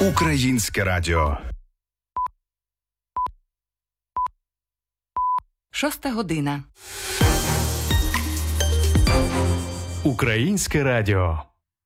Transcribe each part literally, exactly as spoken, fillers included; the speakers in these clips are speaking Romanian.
Українське радіо. Шоста година. Українське радіо.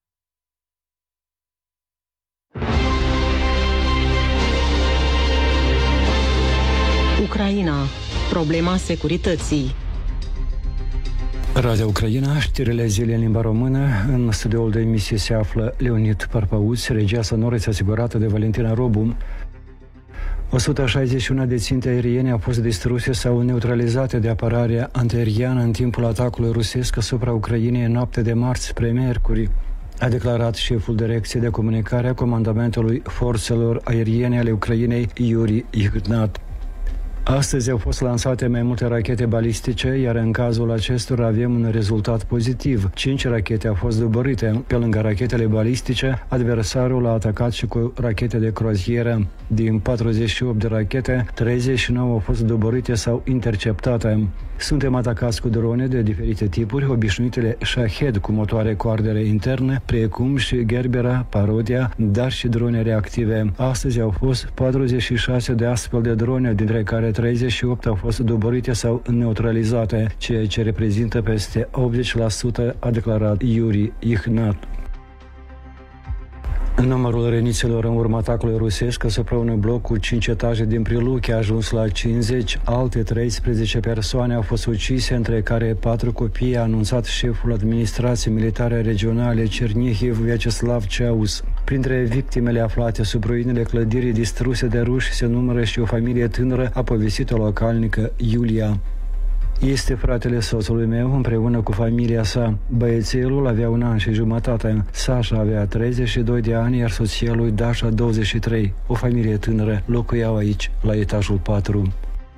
Ucraina. Problema securității. Radio Ucraina, știrile zilei în limba română. În studioul de emisie se află Leonid Parpauț, regia sonoră este asigurată de Valentina Robu. o sută șaizeci și unu de ținte aeriene au fost distruse sau neutralizate de apărarea antiaeriană în timpul atacului rusesc asupra Ucrainei în noapte de marți spre miercuri, a declarat șeful direcției de comunicare a Comandamentului Forțelor Aeriene ale Ucrainei, Yuri Ihnat. Astăzi au fost lansate mai multe rachete balistice, iar în cazul acestora avem un rezultat pozitiv. Cinci rachete au fost dobărite. Pe lângă rachetele balistice, adversarul a atacat și cu rachete de croazieră. Din patruzeci și opt de rachete, treizeci și nouă au fost dobărite sau interceptate. Suntem atacați cu drone de diferite tipuri, obișnuitele Shahed cu motoare cu ardere interne, precum și Gerbera, Parodia, dar și drone reactive. Astăzi au fost patruzeci și șase de astfel de drone, dintre care treizeci și opt au fost dobărite sau neutralizate, ceea ce reprezintă peste optzeci la sută, a declarat Yuri Ihnat. Numărul răniților în urma atacului rusesc asupra unui bloc cu cinci etaje din Priluchi a ajuns la cincizeci, alte treisprezece persoane au fost ucise, între care patru copii, a anunțat șeful administrației militare regionale Cernihiv, Vyacheslav Ceaus. Printre victimele aflate sub ruinele clădirii distruse de ruși se numără și o familie tânără, a povestit o localnică Iulia. Este fratele soțului meu împreună cu familia sa. Băiețelul avea un an și jumătate. Sasha avea treizeci și doi de ani, iar soția lui Dasha douăzeci și trei. O familie tânără locuiau aici, la etajul patru.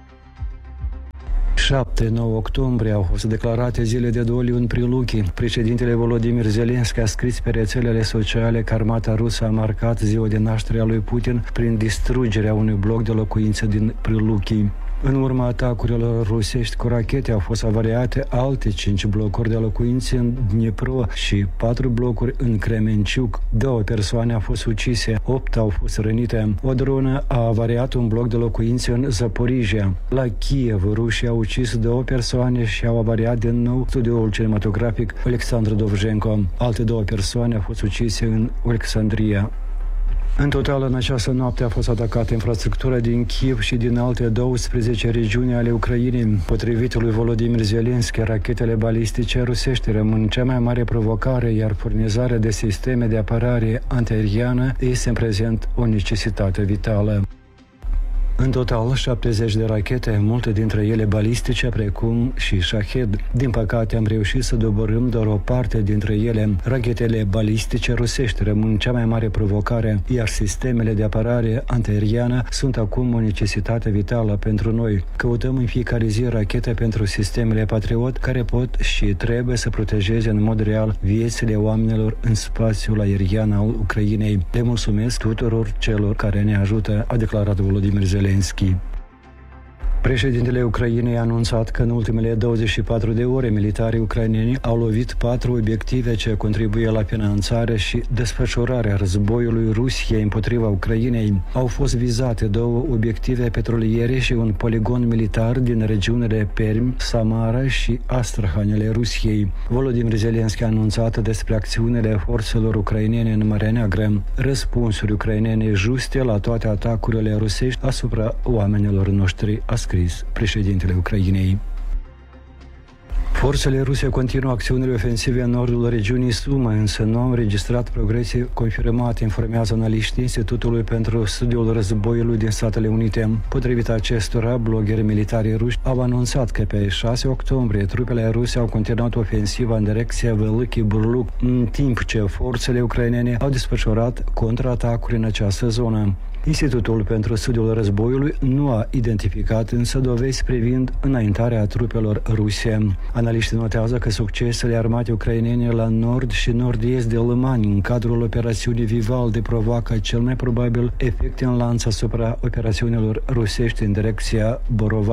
șapte nouă octombrie au fost declarate zile de doliu în Priluchi. Președintele Volodymyr Zelensky a scris pe rețelele sociale că armata rusă a marcat ziua de naștere a lui Putin prin distrugerea unui bloc de locuințe din Priluchi. În urma atacurilor rusești cu rachete au fost avariate alte cinci blocuri de locuințe în Dnipro și patru blocuri în Kremenciuc. Două persoane au fost ucise, opt au fost rănite. O dronă a avariat un bloc de locuințe în Zaporizhia. La Kiev, rușii au ucis două persoane și au avariat din nou studioul cinematografic Alexandru Dovzhenko. Alte două persoane au fost ucise în Alexandria. În total, în această noapte a fost atacată infrastructura din Kiev și din alte douăsprezece regiuni ale Ucrainei. Potrivit lui Volodymyr Zelensky, rachetele balistice rusești rămân cea mai mare provocare, iar furnizarea de sisteme de apărare antiaeriană este în prezent o necesitate vitală. În total, șaptezeci de rachete, multe dintre ele balistice, precum și Shahed. Din păcate, am reușit să dobărâm doar o parte dintre ele. Rachetele balistice rusești rămân cea mai mare provocare, iar sistemele de apărare antiaeriană sunt acum o necesitate vitală pentru noi. Căutăm în fiecare zi rachete pentru sistemele Patriot, care pot și trebuie să protejeze în mod real viețile oamenilor în spațiul aerian al Ucrainei. Le mulțumesc tuturor celor care ne ajută, a declarat Volodymyr Zelensky. Președintele Ucrainei a anunțat că în ultimele douăzeci și patru de ore militarii ucraineni au lovit patru obiective ce contribuie la finanțarea și desfășurarea războiului Rusiei împotriva Ucrainei. Au fost vizate două obiective petroliere și un poligon militar din regiunile Perm, Samara și Astrahan ale Rusiei. Volodymyr Zelensky a anunțat despre acțiunile forțelor ucrainene în Marea Neagră, răspunsuri ucrainene juste la toate atacurile rusești asupra oamenilor noștri, a scris președintele Ucrainei. Forțele ruse continuă acțiunile ofensive în nordul regiunii Sumă, însă nu au înregistrat progrese confirmate, informează analiștii Institutului pentru Studiul Războiului din Statele Unite. Potrivit acestora, blogeri militari ruși au anunțat că pe șase octombrie trupele ruse au continuat ofensiva în direcția Veliki Burluk, în timp ce forțele ucrainene au desfășurat contraatacuri în această zonă. Institutul pentru Studiul Războiului nu a identificat însă dovezi privind înaintarea trupelor ruse. Analiștii notează că succesele armatei ucrainene la nord și nord-est de Lămani în cadrul operațiunii Vivaldi provoacă cel mai probabil efecte în lanț asupra operațiunilor rusești în direcția Borova.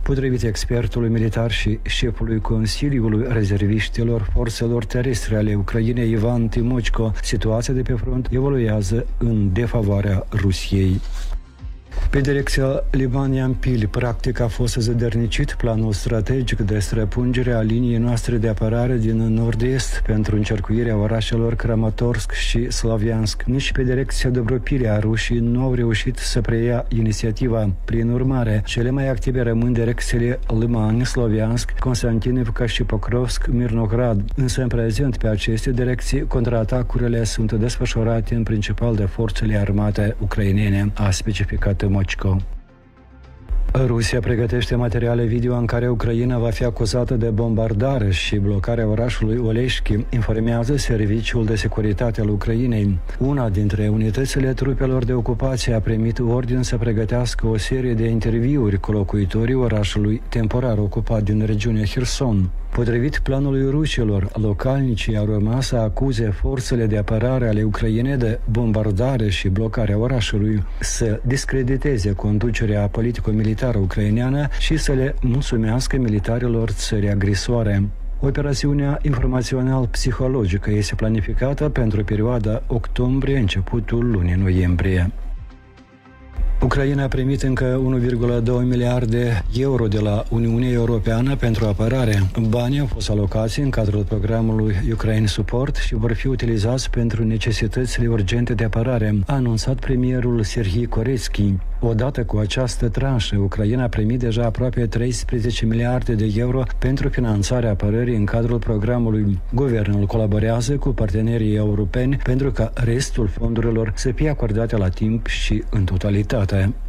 Potrivit expertului militar și șefului Consiliului Rezerviștilor Forțelor Terestre ale Ucrainei, Ivan Timochko, situația de pe front evoluează în defavoarea Rusiei. Pe direcția Liman-Yampil, practic a fost zădărnicit planul strategic de străpungere a liniei noastre de apărare din nord-est pentru încercuirea orașelor Kramatorsk și Slaviansk. Nici pe direcția Dobropilia rușii nu au reușit să preia inițiativa. Prin urmare, cele mai active rămân direcțiile Liman, Slaviansk, Konstantinivka și Pokrovsk, Mirnograd. Însă în prezent pe aceste direcții contraatacurile sunt desfășurate în principal de forțele armate ucrainene, a specificat Mochko. Rusia pregătește materiale video în care Ucraina va fi acuzată de bombardare și blocarea orașului Oleșchi, informează Serviciul de Securitate al Ucrainei. Una dintre unitățile trupelor de ocupație a primit ordin să pregătească o serie de interviuri cu locuitorii orașului temporar ocupat din regiunea Kherson. Potrivit planului rușilor, localnicii au rămas să acuze forțele de apărare ale Ucrainei de bombardare și blocarea orașului, să discrediteze conducerea politico-militară ucraineană și să le mulțumească militarilor țării agresoare. Operațiunea informațional-psihologică este planificată pentru perioada octombrie-începutul lunii noiembrie. Ucraina a primit încă unu virgulă doi miliarde euro de la Uniunea Europeană pentru apărare. Banii au fost alocați în cadrul programului Ukraine Support și vor fi utilizați pentru necesitățile urgente de apărare, a anunțat premierul Serhii Koretski. Odată cu această tranșă, Ucraina a primit deja aproape treisprezece miliarde de euro pentru finanțarea apărării în cadrul programului. Guvernul colaborează cu partenerii europeni pentru ca restul fondurilor să fie acordate la timp și în totalitate.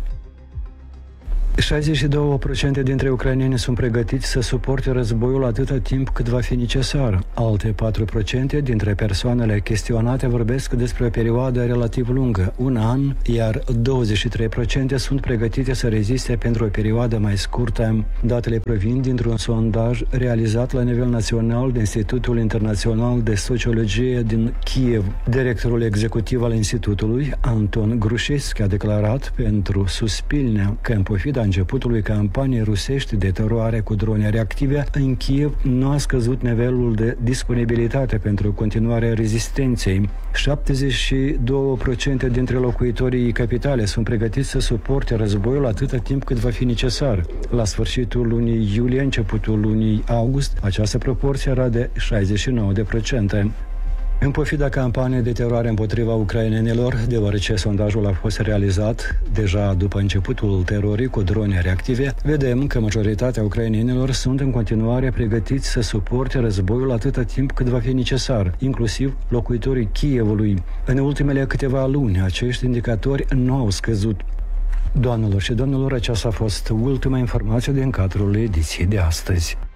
șaizeci și doi la sută dintre ucraineni sunt pregătiți să suporte războiul atâta timp cât va fi necesar. Alte patru la sută dintre persoanele chestionate vorbesc despre o perioadă relativ lungă, un an, iar douăzeci și trei la sută sunt pregătite să reziste pentru o perioadă mai scurtă. Datele provin dintr-un sondaj realizat la nivel național de Institutul Internațional de Sociologie din Kiev. Directorul executiv al institutului, Anton Grușescu, a declarat pentru Suspilnea că în pofida începutului campaniei rusești de teroare cu drone reactive, în Kiev nu a scăzut nivelul de disponibilitate pentru continuarea rezistenței. șaptezeci și doi la sută dintre locuitorii capitale sunt pregătiți să suporte războiul atâta timp cât va fi necesar. La sfârșitul lunii iulie, începutul lunii august, această proporție era de șaizeci și nouă la sută. În pofida campaniei de teroare împotriva ucrainenilor, deoarece sondajul a fost realizat deja după începutul terorii cu drone reactive, vedem că majoritatea ucrainenilor sunt în continuare pregătiți să suporte războiul atâta timp cât va fi necesar, inclusiv locuitorii Kievului. În ultimele câteva luni, acești indicatori nu au scăzut. Doamnelor și domnilor, aceasta a fost ultima informație din cadrul ediției de astăzi.